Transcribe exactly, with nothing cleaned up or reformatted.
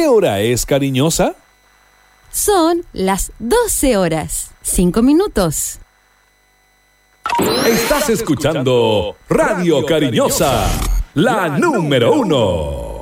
¿Qué hora es, cariñosa? Son las doce horas, cinco minutos. Estás escuchando Radio Cariñosa, la número uno.